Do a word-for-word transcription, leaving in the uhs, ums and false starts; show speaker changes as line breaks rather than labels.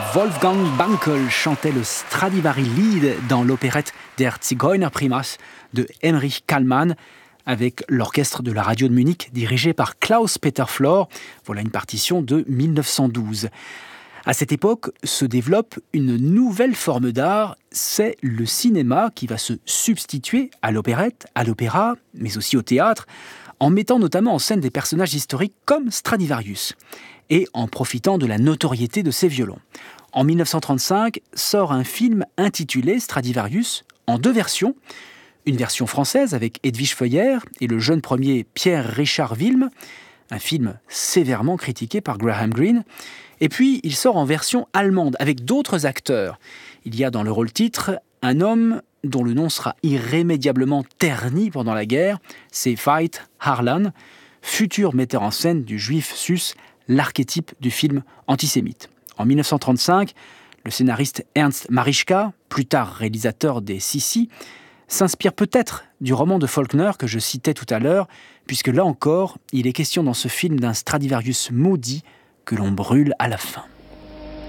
Wolfgang Bankel chantait le Stradivari-Lied dans l'opérette Der Zigeunerprimas de Heinrich Kallmann avec l'orchestre de la radio de Munich dirigé par Klaus-Peter Flor. Voilà une partition de mille neuf cent douze. À cette époque se développe une nouvelle forme d'art, c'est le cinéma qui va se substituer à l'opérette, à l'opéra, mais aussi au théâtre, en mettant notamment en scène des personnages historiques comme Stradivarius et en profitant de la notoriété de ses violons. En mille neuf cent trente-cinq sort un film intitulé Stradivarius en deux versions. Une version française avec Edwige Feuillère et le jeune premier Pierre-Richard Wilm, un film sévèrement critiqué par Graham Greene. Et puis il sort en version allemande avec d'autres acteurs. Il y a dans le rôle titre un homme dont le nom sera irrémédiablement terni pendant la guerre, c'est Veit Harlan, futur metteur en scène du juif sus, l'archétype du film antisémite. En mille neuf cent trente-cinq, le scénariste Ernst Marischka, plus tard réalisateur des Sissi, s'inspire peut-être du roman de Faulkner que je citais tout à l'heure, puisque là encore, il est question dans ce film d'un Stradivarius maudit que l'on brûle à la fin.